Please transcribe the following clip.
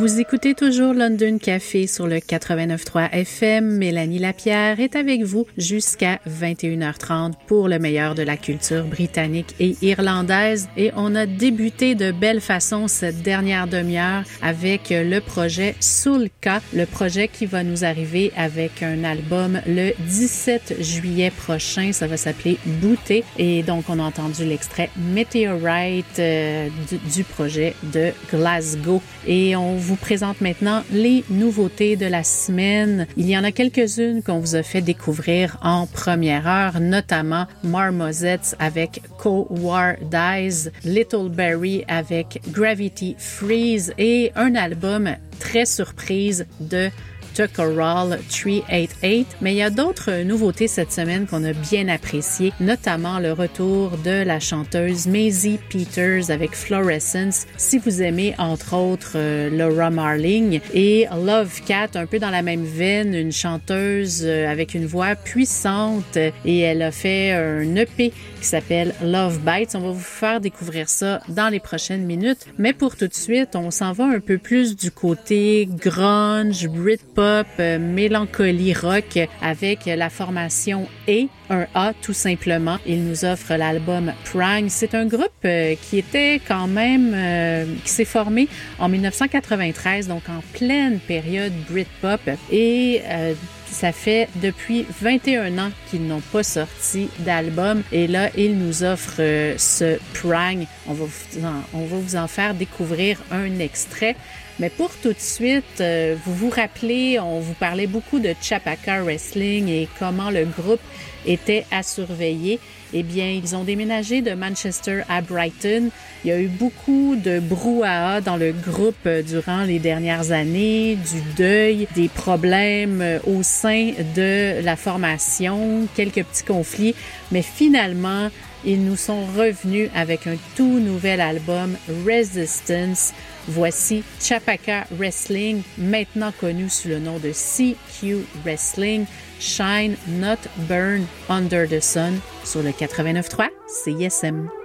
Vous écoutez toujours London Café sur le 89.3 FM. Mélanie Lapierre est avec vous jusqu'à 21h30 pour le meilleur de la culture britannique et irlandaise. Et on a débuté de belle façon cette dernière demi-heure avec le projet Sulka, le projet qui va nous arriver avec un album le 17 juillet prochain. Ça va s'appeler Booté. Et donc, on a entendu l'extrait Meteorite du projet de Glasgow. Et on vous présente maintenant les nouveautés de la semaine. Il y en a quelques-unes qu'on vous a fait découvrir en première heure, notamment Marmozets avec Co-War Dies, Little Berry avec Gravity Freeze et un album très surprise de Tuckerall 388. Mais il y a d'autres nouveautés cette semaine qu'on a bien appréciées, notamment le retour de la chanteuse Maisie Peters avec Fluorescence, si vous aimez entre autres Laura Marling, et Love Cat, un peu dans la même veine, une chanteuse avec une voix puissante, et elle a fait un EP qui s'appelle Love Bites. On va vous faire découvrir ça dans les prochaines minutes, mais pour tout de suite, on s'en va un peu plus du côté grunge, Britpop, mélancolie rock avec la formation un A tout simplement. Il nous offre l'album Prang. C'est un groupe qui était quand même qui s'est formé en 1993, donc en pleine période Britpop, et ça fait depuis 21 ans qu'ils n'ont pas sorti d'album. Et là, ils nous offrent ce Prang. On va vous en faire découvrir un extrait. Mais pour tout de suite, vous vous rappelez, on vous parlait beaucoup de Chapaka Wrestling et comment le groupe était à surveiller. Eh bien, ils ont déménagé de Manchester à Brighton. Il y a eu beaucoup de brouhaha dans le groupe durant les dernières années, du deuil, des problèmes au sein de la formation, quelques petits conflits. Mais finalement, ils nous sont revenus avec un tout nouvel album, Resistance. Voici Chapaka Wrestling, maintenant connu sous le nom de CQ Wrestling, Shine Not Burn Under the Sun, sur le 89.3 CISM.